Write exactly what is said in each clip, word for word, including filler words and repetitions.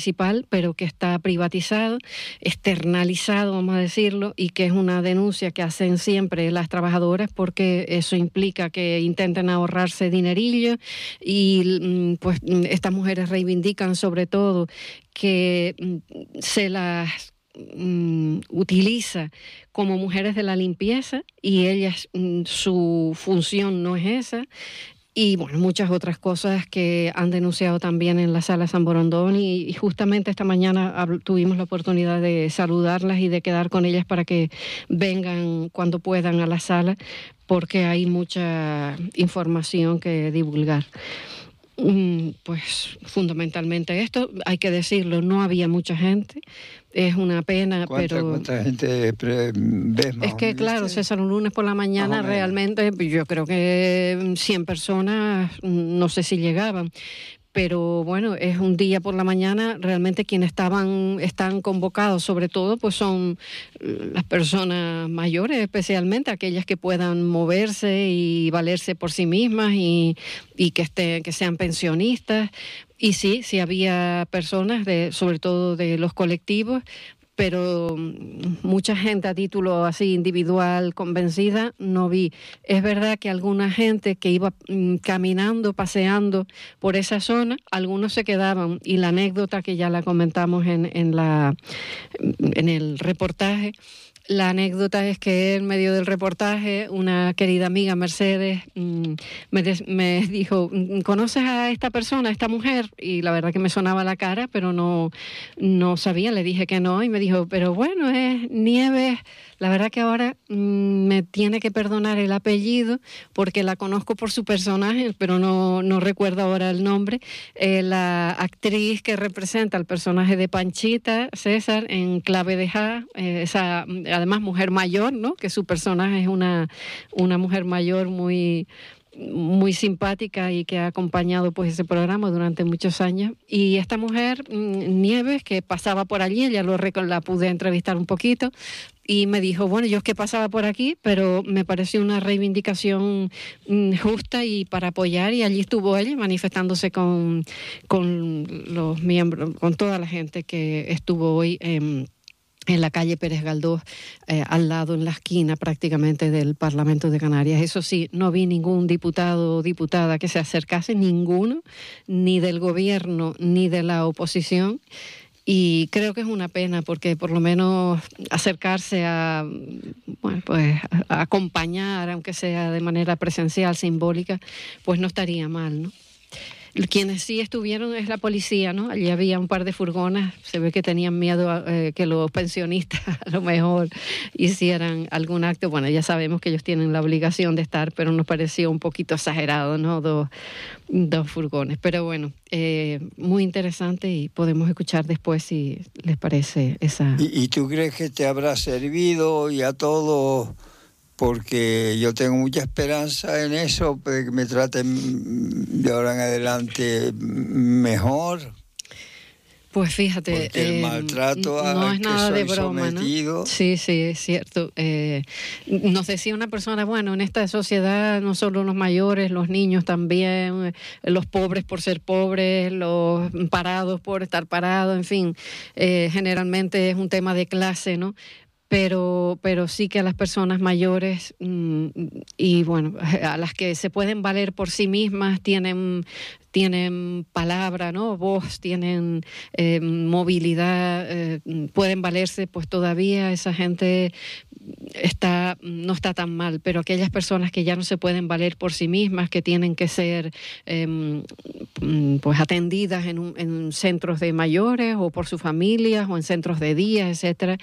municipal, pero que está privatizado, externalizado, vamos a decirlo, y que es una denuncia que hacen siempre las trabajadoras porque eso implica que intenten ahorrarse dinerillo y pues estas mujeres reivindican sobre todo que se las um, utiliza como mujeres de la limpieza y ellas, um, su función no es esa. Y bueno, muchas otras cosas que han denunciado también en la sala San Borondón y, y justamente esta mañana hab- tuvimos la oportunidad de saludarlas y de quedar con ellas para que vengan cuando puedan a la sala porque hay mucha información que divulgar. Pues fundamentalmente esto, hay que decirlo, no había mucha gente, es una pena, ¿Cuánta, pero... ¿Cuánta gente pre- ves más? Es que claro, ¿viste? César, un lunes por la mañana realmente yo creo que cien personas, no sé si llegaban. Pero bueno, es un día por la mañana, realmente quienes estaban, están convocados sobre todo pues son las personas mayores, especialmente aquellas que puedan moverse y valerse por sí mismas y, y que, estén, que sean pensionistas. Y sí, sí había personas, de, sobre todo de los colectivos, pero mucha gente a título así individual, convencida, no vi. Es verdad que alguna gente que iba mm, caminando, paseando por esa zona, algunos se quedaban, y la anécdota que ya la comentamos en, en, la, en el reportaje, la anécdota es que en medio del reportaje una querida amiga, Mercedes, mmm, me, des, me dijo, ¿conoces a esta persona, a esta mujer? Y la verdad que me sonaba la cara, pero no, no sabía, le dije que no y me dijo, pero bueno, es Nieves. La verdad que ahora mmm, me tiene que perdonar el apellido porque la conozco por su personaje, pero no, no recuerdo ahora el nombre. Eh, la actriz que representa al personaje de Panchita, César, en Clave de Ja, eh, esa además mujer mayor, ¿no? Que su personaje es una, una mujer mayor muy... muy simpática y que ha acompañado pues ese programa durante muchos años. Y esta mujer, Nieves, que pasaba por allí, ella lo la pude entrevistar un poquito y me dijo, bueno, yo es que pasaba por aquí, pero me pareció una reivindicación justa y para apoyar, y allí estuvo ella manifestándose con, con los miembros, con toda la gente que estuvo hoy en en la calle Pérez Galdós, eh, al lado, en la esquina prácticamente del Parlamento de Canarias. Eso sí, no vi ningún diputado o diputada que se acercase, ninguno, ni del gobierno ni de la oposición. Y creo que es una pena porque por lo menos acercarse a, bueno, pues a acompañar, aunque sea de manera presencial, simbólica, pues no estaría mal, ¿no? Quienes sí estuvieron es la policía, ¿no? Allí había un par de furgonas, se ve que tenían miedo a, eh, que los pensionistas a lo mejor hicieran algún acto. Bueno, ya sabemos que ellos tienen la obligación de estar, pero nos pareció un poquito exagerado, ¿no? Dos, dos furgones. Pero bueno, eh, muy interesante y podemos escuchar después si les parece esa... ¿Y, y tú crees que te habrá servido y a todos? Porque yo tengo mucha esperanza en eso, de que me traten de ahora en adelante mejor. Pues fíjate, porque el eh, maltrato no al es que nada soy de broma, sometido. ¿no? Sí, sí, es cierto. Eh, nos decía una persona, bueno, en esta sociedad no solo los mayores, los niños también, los pobres por ser pobres, los parados por estar parados, en fin, eh, generalmente es un tema de clase, ¿no? Pero, pero sí que a las personas mayores mmm, y bueno, a las que se pueden valer por sí mismas, tienen, tienen palabra, ¿no? Voz, tienen eh, movilidad, eh, pueden valerse, pues todavía esa gente está, no está tan mal, pero aquellas personas que ya no se pueden valer por sí mismas, que tienen que ser eh, pues atendidas en, un, en centros de mayores o por sus familias o en centros de día, etcétera.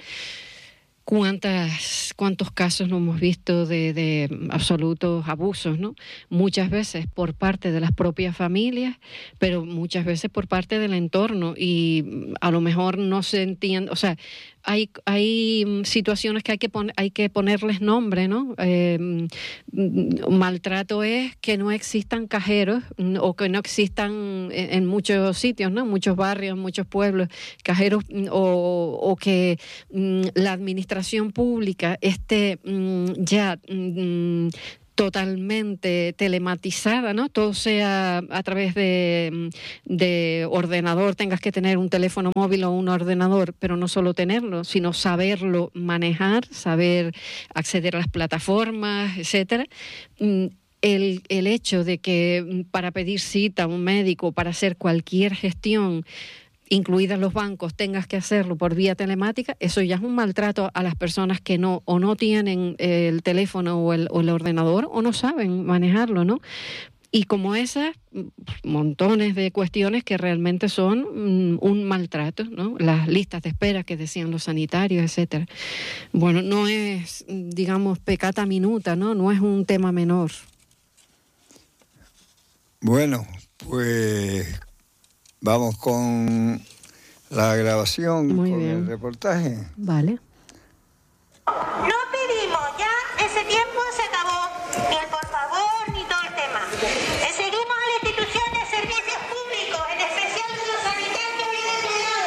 ¿Cuántas, cuántos casos no hemos visto de, de absolutos abusos, ¿no? Muchas veces por parte de las propias familias, pero muchas veces por parte del entorno, y a lo mejor no se entiende, o sea, hay, hay situaciones que hay que, pon, hay que ponerles nombre, ¿no? Eh, maltrato es que no existan cajeros o que no existan en muchos sitios, ¿no? En muchos barrios, en muchos pueblos, cajeros o, o que mm, la administración pública esté mm, ya mm, totalmente telematizada, ¿no? Todo sea a través de, de ordenador, tengas que tener un teléfono móvil o un ordenador, pero no solo tenerlo, sino saberlo manejar, saber acceder a las plataformas, etcétera. El, el hecho de que para pedir cita a un médico, para hacer cualquier gestión, incluidas los bancos, tengas que hacerlo por vía telemática, eso ya es un maltrato a las personas que no o no tienen el teléfono o el, o el ordenador o no saben manejarlo, ¿no? Y como esas, montones de cuestiones que realmente son um, un maltrato, ¿no? Las listas de espera que decían los sanitarios, etcétera. Bueno, no es, digamos, peccata minuta, ¿no? No es un tema menor. Bueno, pues vamos con la grabación, Muy con bien. el reportaje. Vale. No pedimos, ya ese tiempo se acabó, ni el por favor, ni todo el tema. Eh, seguimos a la institución de servicios públicos, en especial de los sanitarios y del cuidado.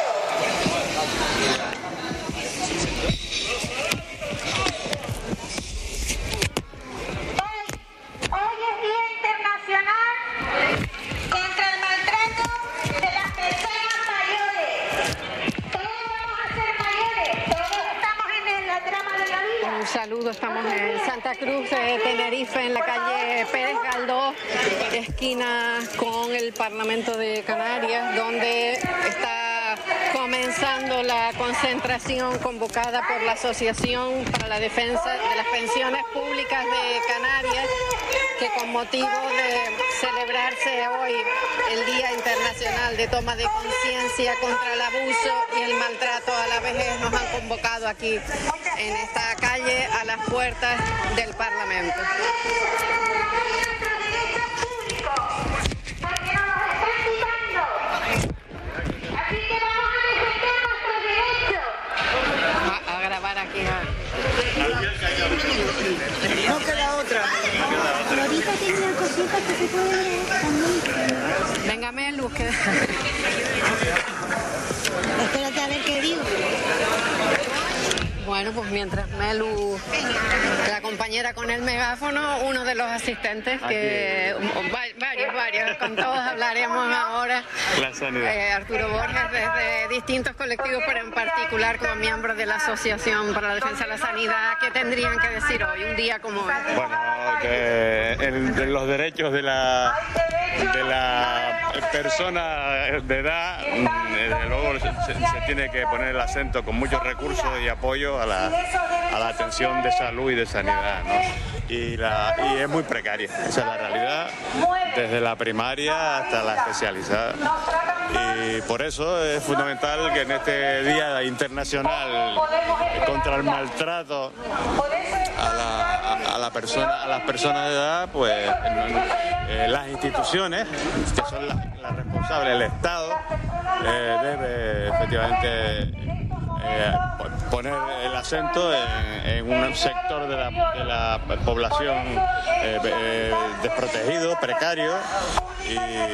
Hoy, hoy es Día Internacional contra el maltrato de las personas mayores. Todos vamos a ser mayores, todos estamos en la trama de la vida. Un saludo, estamos en Santa Cruz de Tenerife, en la calle Pérez Galdós, esquina con el Parlamento de Canarias, donde está comenzando la concentración convocada por la Asociación para la Defensa de las Pensiones Públicas de Canarias, que con motivo de celebrarse hoy el Día Internacional de Toma de Conciencia contra el Abuso y el Maltrato a la Vejez, nos han convocado aquí en esta calle a las puertas del Parlamento. A, a grabar aquí. A... No queda otra. Ahorita tiene cositas que se pueden también. Venga, Melu, que... Espérate a ver qué digo. Bueno, pues mientras Melu, la compañera con el megáfono, uno de los asistentes que... Varios, varios, con todos hablaremos ahora. La sanidad. Eh, Arturo Borges, desde distintos colectivos, pero en particular como miembro de la Asociación para la Defensa de la Sanidad. ¿Qué tendrían que decir hoy, un día como hoy? Bueno, que el, de los derechos de la, de la persona de edad, desde luego se, se tiene que poner el acento con muchos recursos y apoyo a la, a la atención de salud y de sanidad, ¿no? Y, la, y es muy precaria, esa es la realidad, desde la primaria hasta la especializada. Y por eso es fundamental que en este Día Internacional contra el Maltrato a, la, a, a, la persona, a las personas de edad, pues eh, las instituciones, que son las, las responsables, el Estado, eh, debe efectivamente eh, poner el acento en, en un sector de la, de la población eh, eh, desprotegido, precario, y,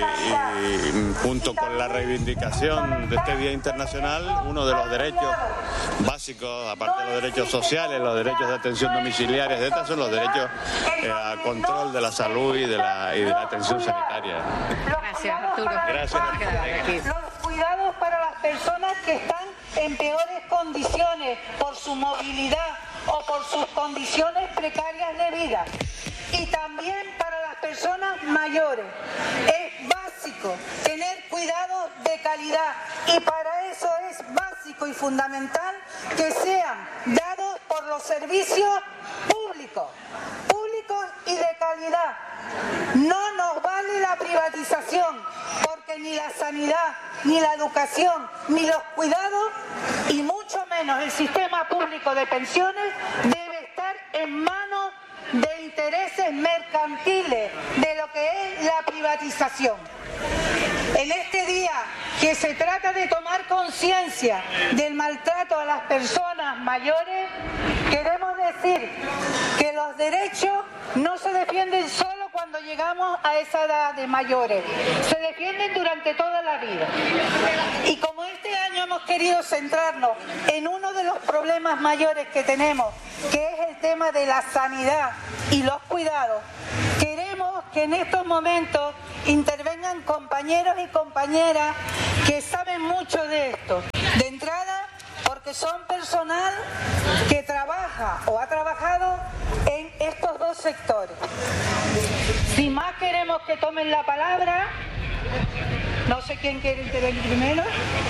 y junto con la reivindicación de este Día Internacional, uno de los derechos básicos, aparte de los derechos sociales, los derechos de atención domiciliaria, estos son los derechos eh, al control de la salud y de la, y de la atención sanitaria. Gracias, Arturo. Gracias. Los cuidados para las personas que están en peores condiciones por su movilidad o por sus condiciones precarias de vida. Y también para las personas mayores. Es básico tener cuidados de calidad y para eso es básico y fundamental que sean dados por los servicios públicos, públicos y de calidad. No nos vale la privatización, porque ni la sanidad, ni la educación, ni los cuidados, y mucho menos el sistema público de pensiones, debe estar en manos de intereses mercantiles, de lo que es la privatización. En este día que se trata de tomar conciencia del maltrato a las personas mayores, queremos decir que los derechos no se defienden solo cuando llegamos a esa edad de mayores, se defienden durante toda la vida. Y como este año hemos querido centrarnos en uno de los problemas mayores que tenemos, que es el tema de la sanidad y los cuidados. Queremos que en estos momentos intervengan compañeros y compañeras que saben mucho de esto. De entrada, porque son personal que trabaja o ha trabajado en estos dos sectores. Sin más, queremos que tomen la palabra. No sé quién quiere intervenir primero.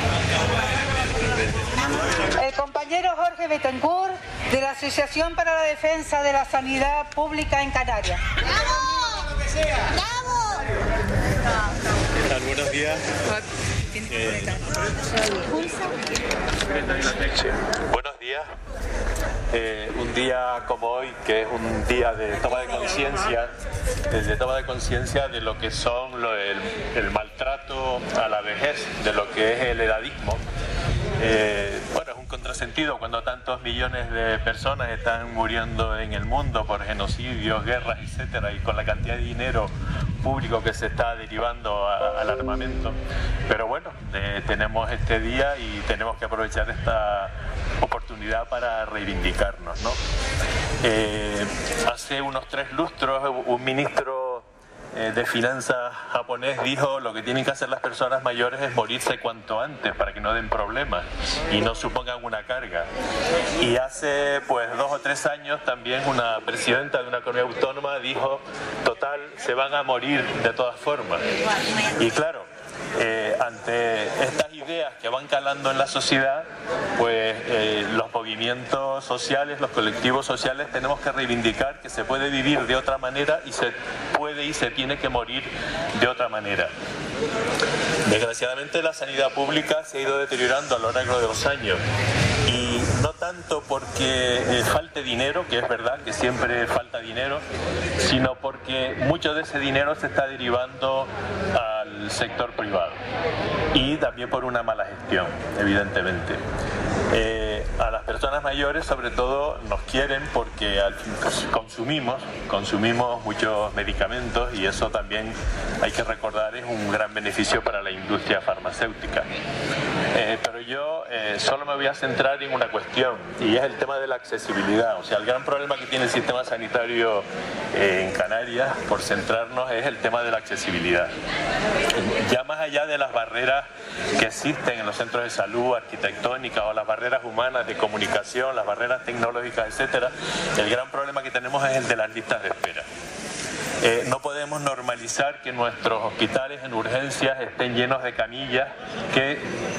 El compañero Jorge Betancourt, de la Asociación para la Defensa de la Sanidad Pública en Canarias. ¡Bravo! ¡Bravo! ¿Qué tal? Buenos días. Eh, sí. Buenos días. Eh, un día como hoy, que es un día de toma de conciencia, de toma de conciencia de lo que son lo, el, el maltrato a la vejez, de lo que es el edadismo. Eh, bueno, es un contrasentido cuando tantos millones de personas están muriendo en el mundo por genocidios, guerras, etcétera, y con la cantidad de dinero público que se está derivando a, al armamento. Pero bueno, eh, tenemos este día y tenemos que aprovechar esta oportunidad para reivindicarnos, ¿no? Eh, hace unos tres lustros un ministro eh, de finanzas japonés dijo: lo que tienen que hacer las personas mayores es morirse cuanto antes para que no den problemas y no supongan una carga. Y hace pues dos o tres años también una presidenta de una comunidad autónoma dijo: total, se van a morir de todas formas. Y claro, Eh, ante estas ideas que van calando en la sociedad, pues eh, los movimientos sociales, los colectivos sociales, tenemos que reivindicar que se puede vivir de otra manera y se puede y se tiene que morir de otra manera. Desgraciadamente la sanidad pública se ha ido deteriorando a lo largo de los años, y no tanto porque eh, falte dinero, que es verdad que siempre falta dinero, sino porque mucho de ese dinero se está derivando al sector privado, y también por una mala gestión, evidentemente. Eh, a las personas mayores sobre todo nos quieren porque al fin consumimos, consumimos muchos medicamentos, y eso también hay que recordar es un gran beneficio para la industria farmacéutica. Eh, pero yo eh, solo me voy a centrar en una cuestión, y es el tema de la accesibilidad. O sea, el gran problema que tiene el sistema sanitario eh, en Canarias, por centrarnos, es el tema de la accesibilidad. Ya más allá de las barreras que existen en los centros de salud, arquitectónicas, o las barreras humanas de comunicación, las barreras tecnológicas, etcétera, el gran problema que tenemos es el de las listas de espera. Eh, no podemos normalizar que nuestros hospitales en urgencias estén llenos de camillas que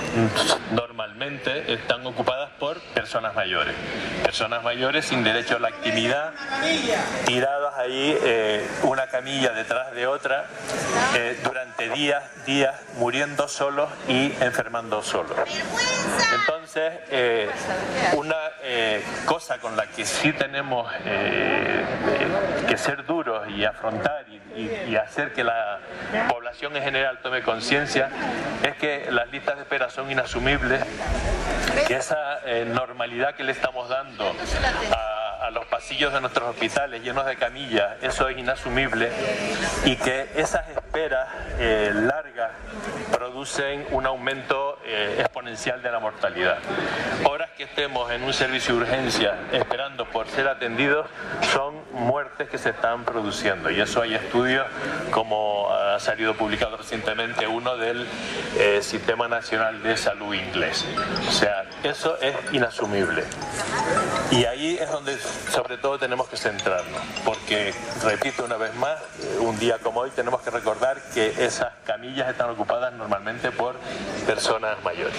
normalmente están ocupadas por personas mayores. Personas mayores sin derecho a la actividad, tiradas ahí eh, una camilla detrás de otra, eh, durante días, días, muriendo solos y enfermando solos. Entonces, eh, una eh, cosa con la que sí tenemos eh, eh, que ser duros y afrontar y, y, y hacer que la población en general tome conciencia es que las listas de espera son inasumibles, que esa eh, normalidad que le estamos dando a, a los pasillos de nuestros hospitales llenos de camillas, eso es inasumible, y que esas esperas eh, largas producen un aumento eh, exponencial de la mortalidad. Horas que estemos en un servicio de urgencia esperando por ser atendidos son muertes que se están produciendo, y eso hay estudios, como ha salido publicado recientemente uno del eh, Sistema Nacional de Salud inglés. O sea, eso es inasumible, y ahí es donde sobre todo tenemos que centrarnos, porque, repito una vez más, un día como hoy tenemos que recordar que esas camillas están ocupadas normalmente por personas mayores.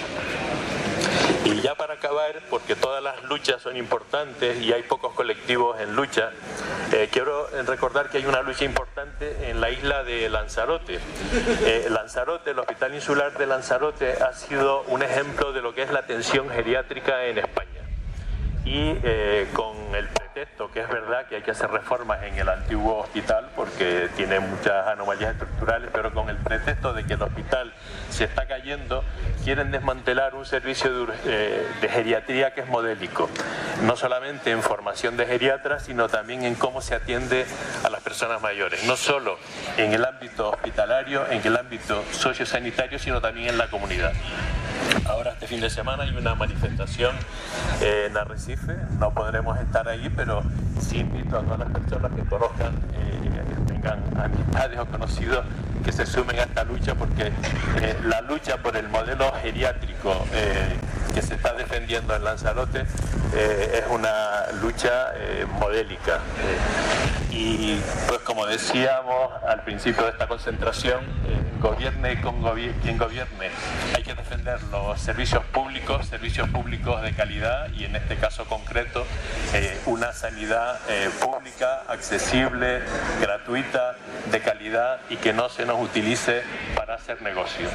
Y ya para acabar, porque todas las luchas son importantes y hay pocos colectivos en lucha, eh, quiero recordar que hay una lucha importante en la isla de Lanzarote. Eh, Lanzarote, el Hospital Insular de Lanzarote, ha sido un ejemplo de lo que es la atención geriátrica en España. Y eh, con el pretexto, que es verdad que hay que hacer reformas en el antiguo hospital porque tiene muchas anomalías estructurales, pero con el pretexto de que el hospital se está cayendo, quieren desmantelar un servicio de, eh, de geriatría que es modélico, no solamente en formación de geriatras, sino también en cómo se atiende a las personas mayores, no solo en el ámbito hospitalario, en el ámbito sociosanitario, sino también en la comunidad. Ahora este fin de semana hay una manifestación eh, en Arrecife, no podremos estar ahí, pero sí invito a todas las personas que conozcan, eh, que tengan amistades o conocidos, que se sumen a esta lucha, porque eh, la lucha por el modelo geriátrico eh, que se está defendiendo en Lanzarote eh, es una lucha eh, modélica. Eh, y pues como decíamos al principio de esta concentración, eh, gobierne con gobi- quien gobierne, hay que defender los servicios públicos, servicios públicos de calidad y en este caso concreto eh, una sanidad eh, pública, accesible, gratuita, de calidad y que no se nos utilice para hacer negocio.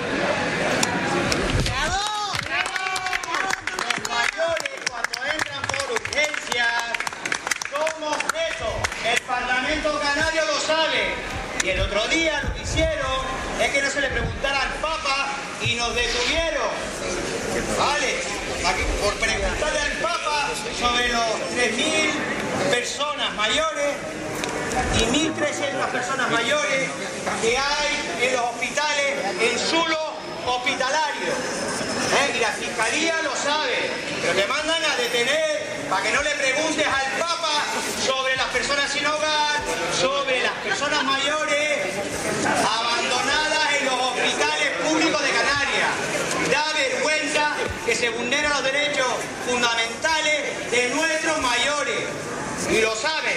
Los mayores cuando entran por urgencias somos presos. El Parlamento Canario lo sabe. Y el otro día lo que hicieron es que no se le preguntara al Papa y nos detuvieron. ¿Vale? Por preguntarle al Papa sobre los tres mil personas mayores y mil trescientas personas mayores que hay en los hospitales, en suelo hospitalario. ¿Eh? Y la Fiscalía lo sabe, pero te mandan a detener para que no le preguntes al Papa sobre las personas sin hogar, sobre las personas mayores abandonadas en los hospitales públicos de Canarias. Da vergüenza que se vulneran los derechos fundamentales de nuestros mayores. Y lo saben.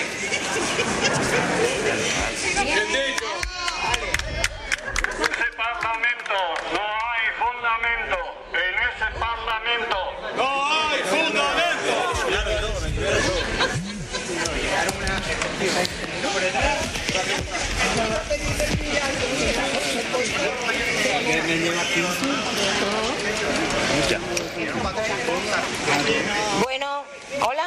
Ese parlamento, no hay fundamento. En ese parlamento no hay fundamento. Bueno, hola.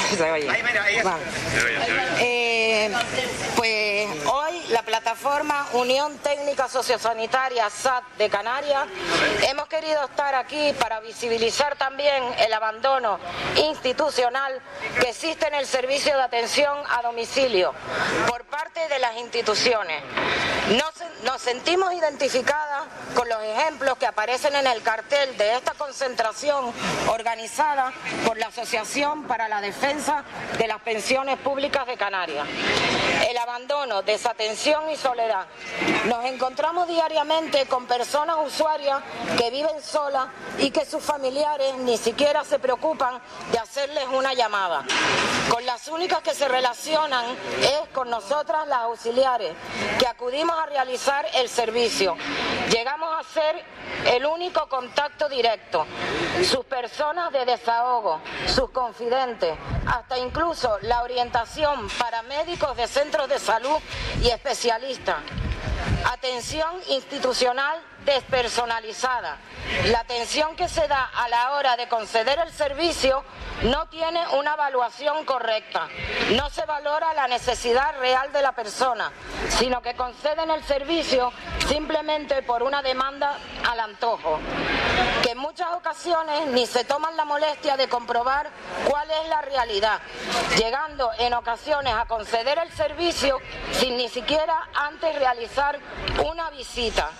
Eh, pues hoy la plataforma Unión Técnica Sociosanitaria S A T de Canarias hemos querido estar aquí para visibilizar también el abandono institucional que existe en el servicio de atención a domicilio por parte de las instituciones. Nos, nos sentimos identificadas con los ejemplos que aparecen en el cartel de esta concentración organizada por la Asociación para la Defensa de las Pensiones Públicas de Canarias. El abandono, desatención y soledad. Nos encontramos diariamente con personas usuarias que viven solas y que sus familiares ni siquiera se preocupan de hacerles una llamada. Con las únicas que se relacionan es con nosotras las auxiliares, que acudimos a realizar el servicio. Llegamos a ser el único contacto directo. Sus personas de desahogo, sus confidentes, hasta incluso la orientación para médicos de centros de salud y especialistas. Atención institucional despersonalizada. La atención que se da a la hora de conceder el servicio no tiene una evaluación correcta. No se valora la necesidad real de la persona, sino que conceden el servicio simplemente por una demanda al antojo, que en muchas ocasiones ni se toman la molestia de comprobar cuál es la realidad, llegando en ocasiones a conceder el servicio sin ni siquiera antes realizar una visita.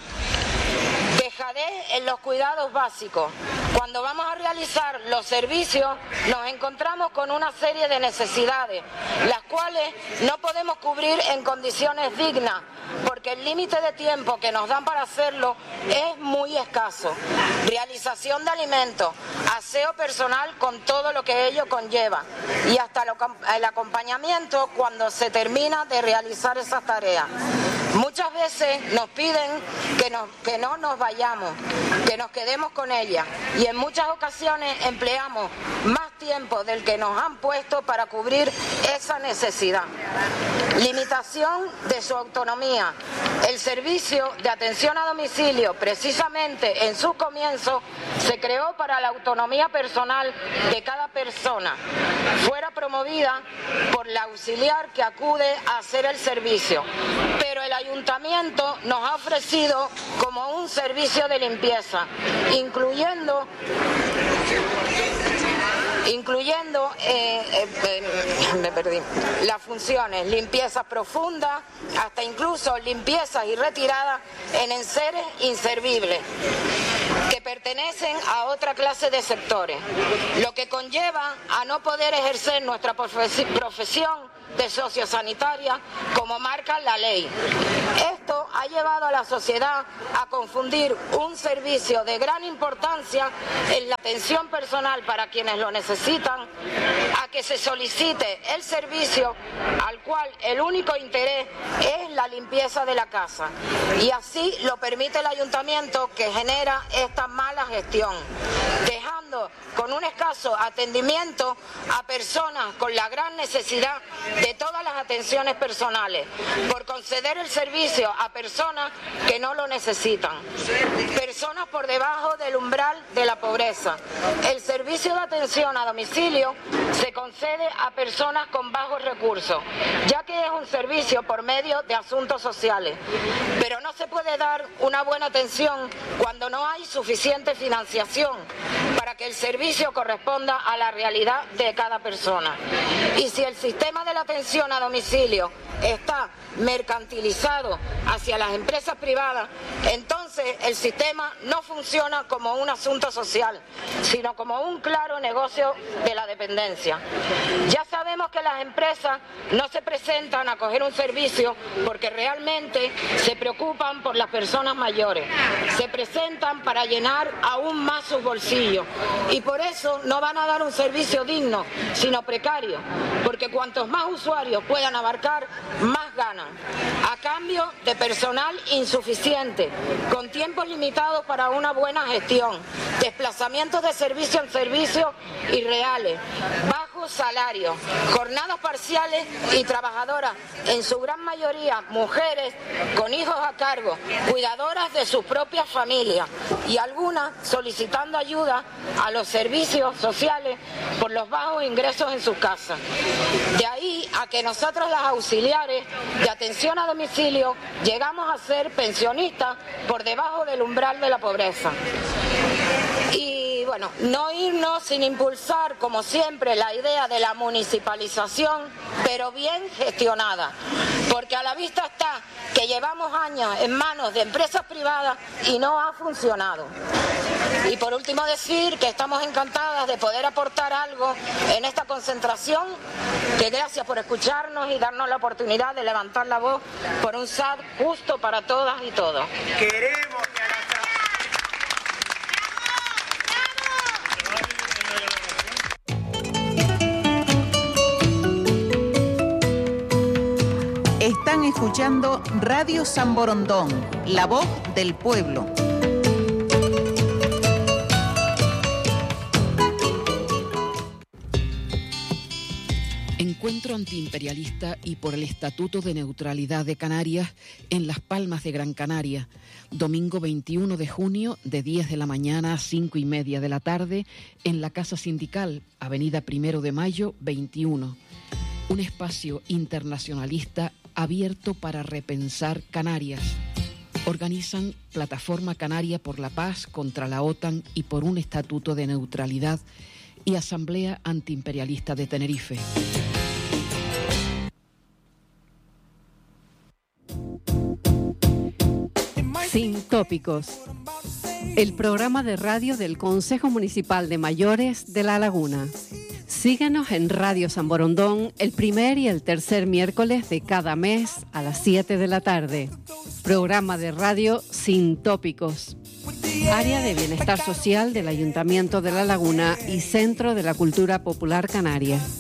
Dejadez en los cuidados básicos. Cuando vamos a realizar los servicios nos encontramos con una serie de necesidades, las cuales no podemos cubrir en condiciones dignas, porque el límite de tiempo que nos dan para hacerlo es muy escaso. Realización de alimentos, aseo personal con todo lo que ello conlleva y hasta el acompañamiento cuando se termina de realizar esas tareas. Muchas veces nos piden que, nos, que no nos vayamos, que nos quedemos con ella, y en muchas ocasiones empleamos más tiempo del que nos han puesto para cubrir esa necesidad. Limitación de su autonomía. El servicio de atención a domicilio, precisamente en sus comienzos, se creó para la autonomía personal de cada persona. Fuera promovida por la auxiliar que acude a hacer el servicio, pero el ayuntamiento nos ha ofrecido como un servicio de limpieza, incluyendo incluyendo eh, eh, eh, me perdí, las funciones limpieza profunda, hasta incluso limpiezas y retiradas en enseres inservibles que pertenecen a otra clase de sectores, lo que conlleva a no poder ejercer nuestra profesión de sociosanitaria como marca la ley. Esto ha llevado a la sociedad a confundir un servicio de gran importancia en la atención personal para quienes lo necesitan, a que se solicite el servicio al cual el único interés es la limpieza de la casa, y así lo permite el ayuntamiento, que genera esta mala gestión, dejando con un escaso atendimiento a personas con la gran necesidad de todas las atenciones personales, por conceder el servicio a personas que no lo necesitan, personas por debajo del umbral de la pobreza. El servicio de atención a domicilio se concede a personas con bajos recursos, ya que es un servicio por medio de asuntos sociales, pero no se puede dar una buena atención cuando no hay suficiente financiación para que el servicio corresponda a la realidad de cada persona. Y si el sistema de la atención a domicilio está mercantilizado hacia las empresas privadas, entonces el sistema no funciona como un asunto social, sino como un claro negocio de la dependencia. Ya sabemos que las empresas no se presentan a coger un servicio porque realmente se preocupan por las personas mayores, se presentan para llenar aún más sus bolsillos, y por eso no van a dar un servicio digno, sino precario, porque cuantos más usuarios puedan abarcar, más ganan, a cambio de personal insuficiente, con tiempos limitados para una buena gestión, desplazamientos de servicio en servicio irreales, bajos salarios, jornadas parciales y trabajadoras, en su gran mayoría mujeres con hijos a cargo, cuidadoras de sus propias familias, y algunas solicitando ayuda a los servicios sociales por los bajos ingresos en sus casas. De ahí a que nosotros, las auxiliares de atención a domicilio, llegamos a ser pensionistas por debajo del umbral de la pobreza. Y bueno, no irnos sin impulsar, como siempre, la idea de la municipalización, pero bien gestionada, porque a la vista está que llevamos años en manos de empresas privadas y no ha funcionado. Y por último decir que estamos encantadas de poder aportar algo en esta concentración, que gracias por escucharnos y darnos la oportunidad de levantar la voz por un S A D justo para todas y todos. Queremos que a la... Están escuchando Radio San Borondón, la voz del pueblo. Encuentro antiimperialista y por el Estatuto de Neutralidad de Canarias en Las Palmas de Gran Canaria, domingo veintiuno de junio, de diez de la mañana a cinco y media de la tarde, en la Casa Sindical, Avenida Primero de Mayo, veintiuno. Un espacio internacionalista abierto para repensar Canarias. Organizan Plataforma Canaria por la Paz contra la OTAN y por un Estatuto de Neutralidad y Asamblea Antiimperialista de Tenerife. Sin tópicos. El programa de radio del Consejo Municipal de Mayores de La Laguna. Síguenos en Radio San Borondón el primer y el tercer miércoles de cada mes a las siete de la tarde. Programa de radio Sin Tópicos. Área de Bienestar Social del Ayuntamiento de La Laguna y Centro de la Cultura Popular Canaria.